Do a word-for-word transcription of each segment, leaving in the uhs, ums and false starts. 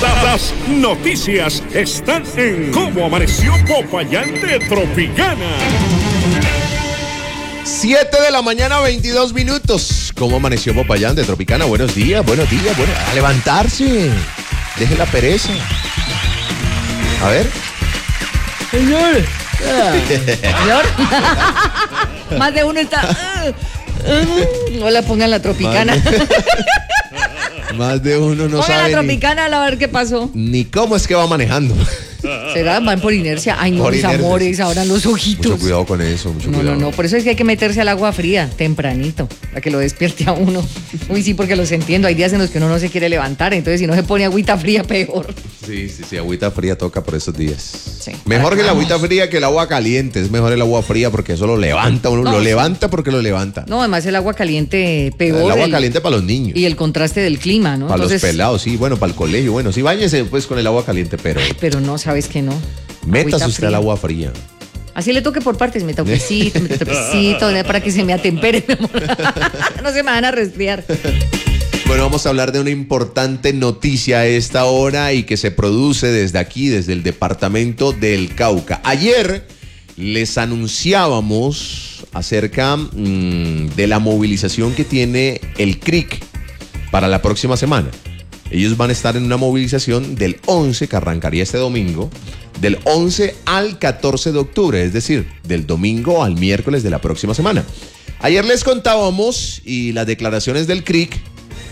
Las noticias están en Cómo Amaneció Popayán de Tropicana. siete de la mañana, veintidós minutos. ¿Cómo amaneció Popayán de Tropicana? Buenos días, buenos días, bueno, a levantarse. Deje la pereza. A ver. Señor. Señor. Más de uno está. No la pongan la Tropicana. Más de uno no Pongan sabe la Tropicana a ver qué pasó. Ni, ni cómo es que va manejando. Será, van por inercia. Ay, no, Por mis inercia, amores, sí. ahora los ojitos. Mucho cuidado con eso, mucho No, cuidado. no, no, por eso es que hay que meterse al agua fría tempranito, para que lo despierte a uno. Uy, sí, porque los entiendo, hay días en los que uno no se quiere levantar, entonces si no se pone agüita fría, peor. Sí, sí, sí, agüita fría toca por esos días. Sí. Mejor que el Vamos. agüita fría que el agua caliente, es mejor el agua fría porque eso lo levanta, uno No, lo sí. levanta porque lo levanta. No, además el agua caliente peor. El agua el- caliente para los niños. Y el contraste del clima, ¿no? Para Entonces, los pelados, sí, bueno, para el colegio, bueno, sí, báñese pues con el agua caliente, pero pero no, sabes que no. métase Agüita usted fría. al agua fría. Así le toque por partes, me toque besito, me toque besito, para que se me atempere, mi amor. No se me van a resfriar. Bueno, vamos a hablar de una importante noticia a esta hora y que se produce desde aquí, desde el departamento del Cauca. Ayer les anunciábamos acerca mmm, de la movilización que tiene el C R I C para la próxima semana. Ellos van a estar en una movilización del once, que arrancaría este domingo, del once al catorce de octubre, es decir, del domingo al miércoles de la próxima semana. Ayer les contábamos y las declaraciones del C R I C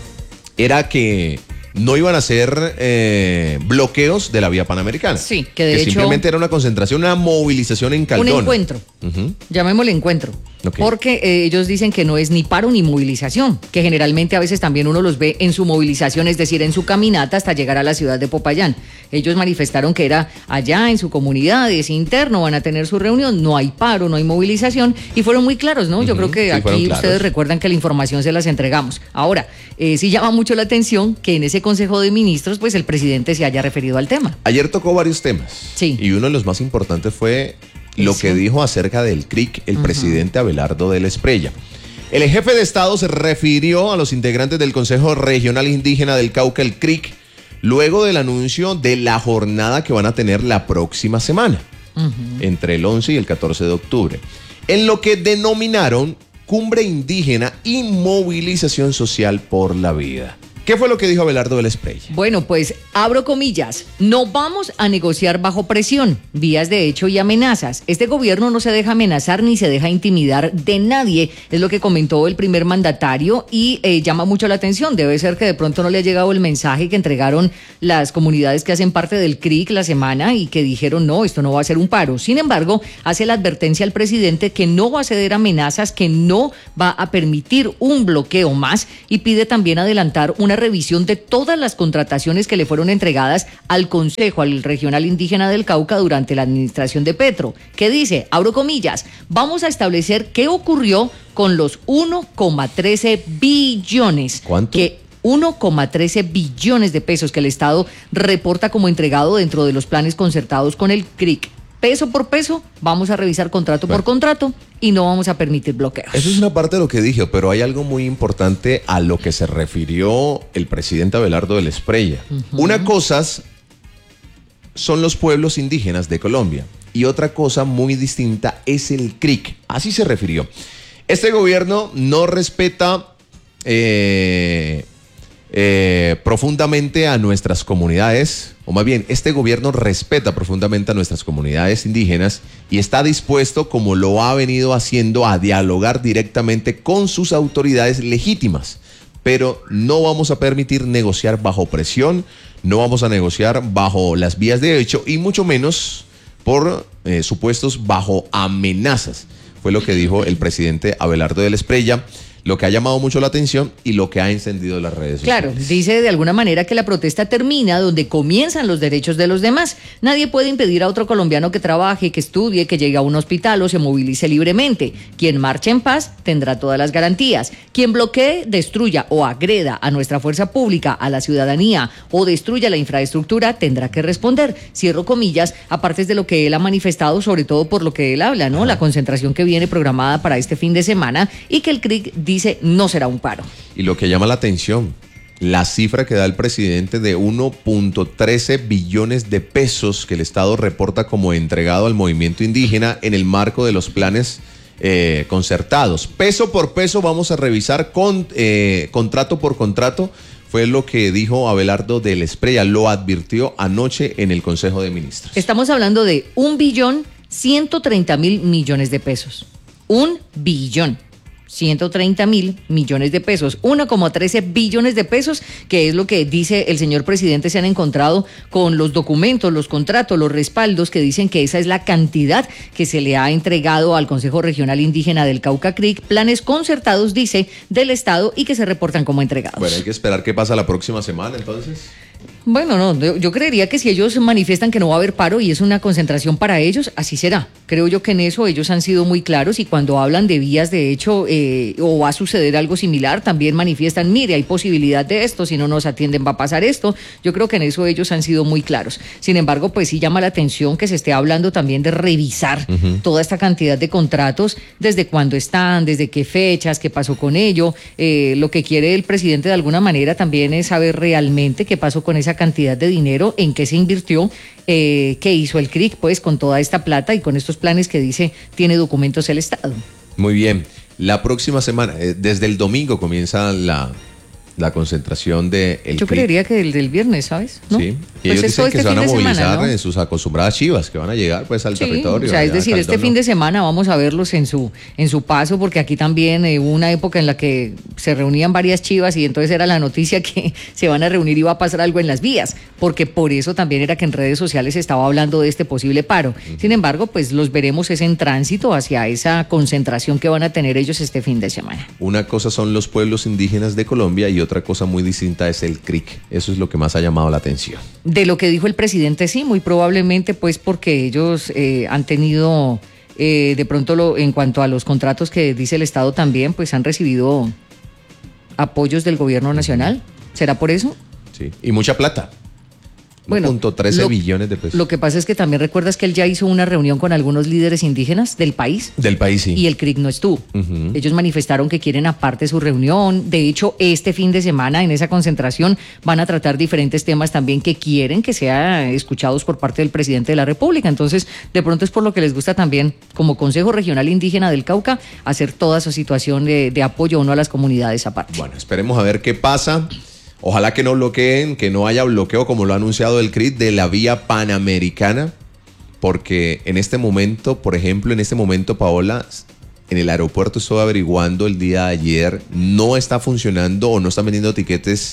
era que no iban a hacer eh, bloqueos de la vía panamericana. Sí, que de hecho- simplemente era una concentración, una movilización en Caldona. Un encuentro. Ujú. Llamémosle encuentro. Ok. Porque eh, ellos dicen que no es ni paro ni movilización, que generalmente a veces también uno los ve en su movilización, es decir, en su caminata hasta llegar a la ciudad de Popayán. Ellos manifestaron que era allá en su comunidad, es interno, van a tener su reunión, no hay paro, no hay movilización, y fueron muy claros, ¿no? Yo Ujú, creo que sí, aquí fueron claros. ustedes recuerdan que la información se las entregamos. Ahora, eh, sí llama mucho la atención que en ese Consejo de Ministros, pues el presidente se haya referido al tema. Ayer tocó varios temas. Sí. Y uno de los más importantes fue lo Eso. que dijo acerca del C R I C el presidente Abelardo de la Espriella. El jefe de Estado se refirió a los integrantes del Consejo Regional Indígena del Cauca, el C R I C, luego del anuncio de la jornada que van a tener la próxima semana, entre el once y el catorce de octubre, en lo que denominaron Cumbre Indígena y Movilización Social por la Vida. ¿Qué fue lo que dijo Abelardo de la Espriella? Bueno, pues abro comillas, no vamos a negociar bajo presión, vías de hecho y amenazas. Este gobierno no se deja amenazar ni se deja intimidar de nadie, es lo que comentó el primer mandatario y eh, llama mucho la atención. Debe ser que de pronto no le ha llegado el mensaje que entregaron las comunidades que hacen parte del C R I C la semana y que dijeron no, esto no va a ser un paro. Sin embargo, hace la advertencia al presidente que no va a ceder amenazas, que no va a permitir un bloqueo más y pide también adelantar una revisión de todas las contrataciones que le fueron entregadas al Consejo, al Regional Indígena del Cauca durante la administración de Petro, que dice, abro comillas, vamos a establecer qué ocurrió con los uno coma trece billones. ¿Cuánto? Que uno coma trece billones de pesos que el Estado reporta como entregado dentro de los planes concertados con el C R I C. Peso por peso, vamos a revisar contrato Bueno. por contrato y no vamos a permitir bloqueos. Eso es una parte de lo que dije, pero hay algo muy importante a lo que se refirió el presidente Abelardo de la Espriella. Una cosa son los pueblos indígenas de Colombia y otra cosa muy distinta es el C R I C. Así se refirió. Este gobierno no respeta eh, eh, profundamente a nuestras comunidades, o más bien, este gobierno respeta profundamente a nuestras comunidades indígenas y está dispuesto, como lo ha venido haciendo, a dialogar directamente con sus autoridades legítimas. Pero no vamos a permitir negociar bajo presión, no vamos a negociar bajo las vías de hecho y mucho menos por eh, supuestos bajo amenazas. Fue lo que dijo el presidente Abelardo de la Espriella, lo que ha llamado mucho la atención y lo que ha encendido las redes Claro, sociales. dice de alguna manera que la protesta termina donde comienzan los derechos de los demás. Nadie puede impedir a otro colombiano que trabaje, que estudie, que llegue a un hospital o se movilice libremente. Quien marche en paz tendrá todas las garantías. Quien bloquee, destruya o agreda a nuestra fuerza pública, a la ciudadanía o destruya la infraestructura tendrá que responder. Cierro comillas, aparte de lo que él ha manifestado, sobre todo por lo que él habla, ¿no? La concentración que viene programada para este fin de semana y que el C R I C dice no será un paro. Y lo que llama la atención, la cifra que da el presidente de uno punto trece billones de pesos que el Estado reporta como entregado al movimiento indígena en el marco de los planes eh, concertados. Peso por peso vamos a revisar con, eh, contrato por contrato, fue lo que dijo Abelardo del Espriella, lo advirtió anoche en el Consejo de Ministros. Estamos hablando de un billón ciento treinta mil millones de pesos. Un billón. ciento treinta mil millones de pesos, uno coma trece billones de pesos, que es lo que dice el señor presidente. Se han encontrado con los documentos, los contratos, los respaldos que dicen que esa es la cantidad que se le ha entregado al Consejo Regional Indígena del Cauca Creek, planes concertados, dice, del Estado y que se reportan como entregados. Bueno, hay que esperar qué pasa la próxima semana entonces. Bueno, no, yo, yo creería que si ellos manifiestan que no va a haber paro y es una concentración para ellos, así será. Creo yo que en eso ellos han sido muy claros y cuando hablan de vías, de hecho, eh, o va a suceder algo similar, también manifiestan, mire, hay posibilidad de esto, si no nos atienden va a pasar esto. Yo creo que en eso ellos han sido muy claros. Sin embargo, pues sí llama la atención que se esté hablando también de revisar uh-huh. toda esta cantidad de contratos, desde cuándo están, desde qué fechas, qué pasó con ello. Eh, lo que quiere el presidente de alguna manera también es saber realmente qué pasó con esa cantidad de dinero, en qué se invirtió, eh, qué hizo el C R I C pues con toda esta plata y con estos planes que dice tiene documentos el Estado. Muy bien, la próxima semana, eh, desde el domingo comienza la, la concentración de el Yo C R I C. creería que el del viernes, ¿sabes? ¿No? Sí, y pues ellos dicen este que se van a movilizar semana, ¿no? en sus acostumbradas chivas que van a llegar pues al sí, territorio. O sea, es decir, este Caldón, fin ¿no? de semana vamos a verlos en su en su paso, porque aquí también eh, hubo una época en la que se reunían varias chivas y entonces era la noticia que se van a reunir y va a pasar algo en las vías, porque por eso también era que en redes sociales se estaba hablando de este posible paro. Uh-huh. Sin embargo, pues los veremos es en tránsito hacia esa concentración que van a tener ellos este fin de semana. Una cosa son los pueblos indígenas de Colombia y otra cosa muy distinta es el C R I C. Eso es lo que más ha llamado la atención. De lo que dijo el presidente, sí, muy probablemente pues porque ellos eh, han tenido, eh, de pronto lo, en cuanto a los contratos que dice el Estado también, pues han recibido apoyos del gobierno nacional. ¿Será por eso? Sí, y mucha plata. Bueno, uno punto trece billones de pesos. Lo que pasa es que también recuerdas que él ya hizo una reunión con algunos líderes indígenas del país. Del país, sí. Y el C R I C no estuvo. Uh-huh. Ellos manifestaron que quieren aparte su reunión. De hecho, este fin de semana en esa concentración van a tratar diferentes temas también que quieren que sean escuchados por parte del presidente de la República. Entonces, de pronto es por lo que les gusta también, como Consejo Regional Indígena del Cauca, hacer toda esa situación de, de apoyo uno a las comunidades aparte. Bueno, esperemos a ver qué pasa. Ojalá que no bloqueen, que no haya bloqueo como lo ha anunciado el C R I C de la vía panamericana, porque en este momento, por ejemplo, en este momento, Paola, en el aeropuerto estuve averiguando el día de ayer, no está funcionando o no están vendiendo tiquetes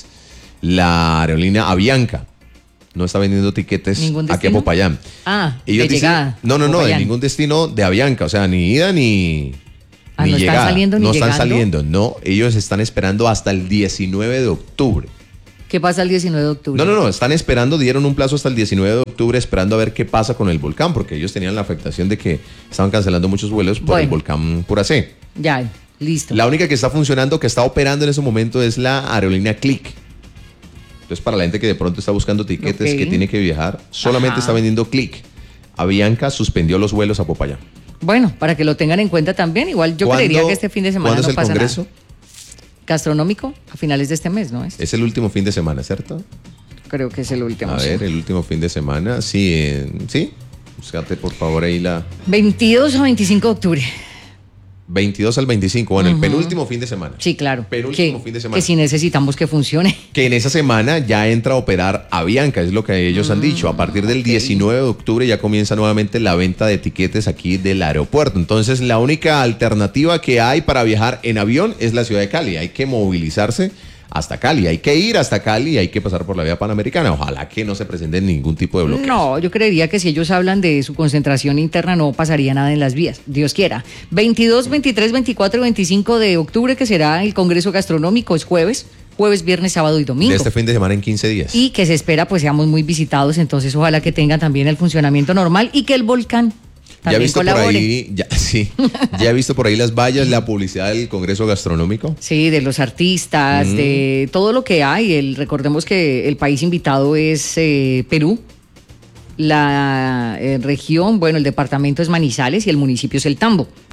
la aerolínea Avianca. No está vendiendo tiquetes aquí a Popayán. Ah, ellos de dicen, llegada. No, no, no, de ningún destino de Avianca, o sea, ni ida ni... Ah, ni no llegada. están saliendo ni no llegando. están saliendo, no, ellos están esperando hasta el diecinueve de octubre. ¿Qué pasa el diecinueve de octubre? No, no, no, están esperando, dieron un plazo hasta el diecinueve de octubre esperando a ver qué pasa con el volcán, porque ellos tenían la afectación de que estaban cancelando muchos vuelos por bueno, el volcán Puracé. Ya, listo. La única que está funcionando, que está operando en ese momento es la aerolínea Click. Entonces, para la gente que de pronto está buscando tiquetes, okay, que tiene que viajar, solamente Ajá. está vendiendo Click. Avianca suspendió los vuelos a Popayán. Bueno, para que lo tengan en cuenta también, igual yo creería que este fin de semana no pasa nada. ¿Cuándo es el Congreso? Gastronómico, a finales de este mes, ¿no es? Es el último fin de semana, ¿cierto? Creo que es el último. A sí. ver, el último fin de semana, sí, eh, sí. Búscate por favor ahí la... veintidós a veinticinco de octubre. veintidós al veinticinco, bueno, uh-huh. el penúltimo fin de semana. Sí, claro. Penúltimo que, fin de semana. Que si necesitamos que funcione. Que en esa semana ya entra a operar Avianca, es lo que ellos uh-huh. han dicho. A partir del okay. diecinueve de octubre ya comienza nuevamente la venta de tiquetes aquí del aeropuerto. Entonces, la única alternativa que hay para viajar en avión es la ciudad de Cali. Hay que movilizarse hasta Cali, hay que ir hasta Cali y hay que pasar por la vía panamericana. Ojalá que no se presente ningún tipo de bloqueo. No, yo creería que si ellos hablan de su concentración interna no pasaría nada en las vías, Dios quiera. veintidós, veintitrés, veinticuatro y veinticinco de octubre, que será el Congreso Gastronómico, es jueves, jueves, viernes, sábado y domingo. De este fin de semana en quince días. Y que se espera pues seamos muy visitados, entonces ojalá que tengan también el funcionamiento normal y que el volcán ya he visto colabore. por ahí, ya, sí, ya he visto por ahí las vallas, la publicidad del Congreso Gastronómico. Sí, de los artistas, mm. de todo lo que hay. El, recordemos que el país invitado es eh, Perú, la eh, región, bueno, el departamento es Manizales y el municipio es El Tambo,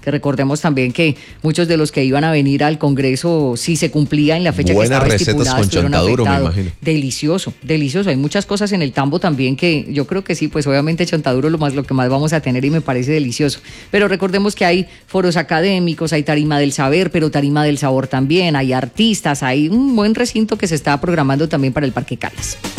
que recordemos también que muchos de los que iban a venir al Congreso, si se cumplía en la fecha Buenas que estaba recetas estipulada, con estuvieron chontaduro, me afectados. imagino. Delicioso, delicioso. Hay muchas cosas en el tambo también que yo creo que sí, pues obviamente chontaduro lo más lo que más vamos a tener y me parece delicioso. Pero recordemos que hay foros académicos, hay tarima del saber, pero tarima del sabor también, hay artistas, hay un buen recinto que se está programando también para el Parque Caldas.